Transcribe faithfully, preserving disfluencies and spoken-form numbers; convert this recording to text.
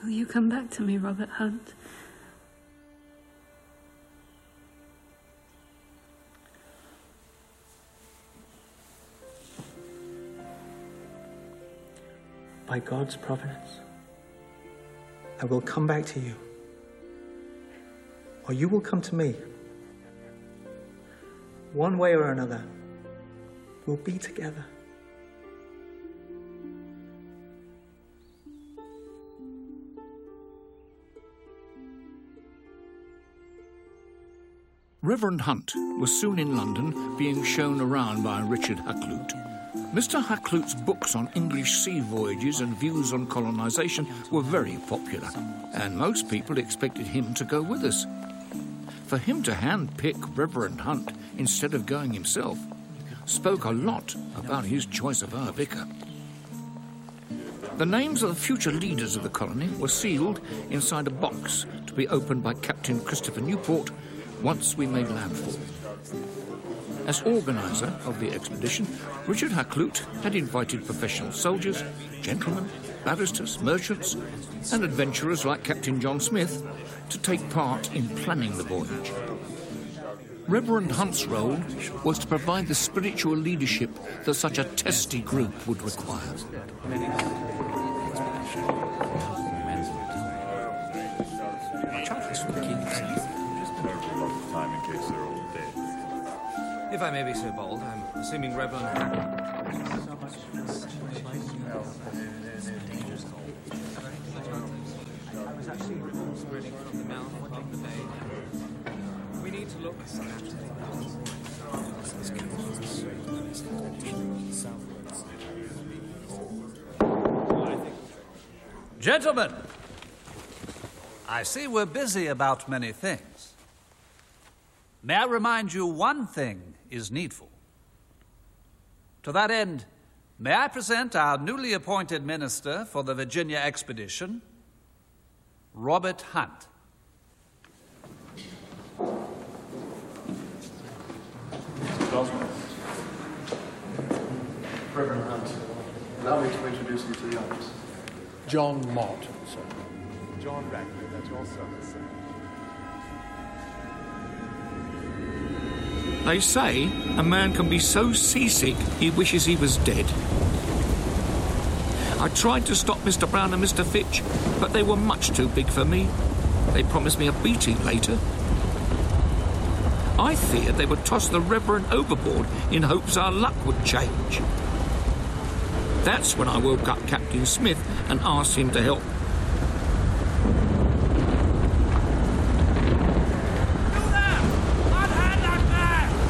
Will you come back to me, Robert Hunt? By God's providence, I will come back to you, or you will come to me. One way or another, we'll be together. Reverend Hunt was soon in London, being shown around by Richard Hakluyt. Mister Hakluyt's books on English sea voyages and views on colonisation were very popular, and most people expected him to go with us. For him to hand-pick Reverend Hunt instead of going himself spoke a lot about his choice of our vicar. The names of the future leaders of the colony were sealed inside a box to be opened by Captain Christopher Newport once we made landfall. As organiser of the expedition, Richard Hakluyt had invited professional soldiers, gentlemen, barristers, merchants, and adventurers like Captain John Smith to take part in planning the voyage. Reverend Hunt's role was to provide the spiritual leadership that such a testy group would require. If I may be so bold, I'm assuming Reverend Hunt. We need to look. Gentlemen, I see we're busy about many things. May I remind you one thing is needful. To that end, may I present our newly appointed minister for the Virginia expedition, Robert Hunt. Osmond. Reverend Hunt, allow me to introduce you to the others. John Mott, sir. John Radcliffe, that's your son, sir. They say a man can be so seasick he wishes he was dead. I tried to stop Mister Brown and Mister Fitch, but they were much too big for me. They promised me a beating later. I feared they would toss the Reverend overboard in hopes our luck would change. That's when I woke up Captain Smith and asked him to help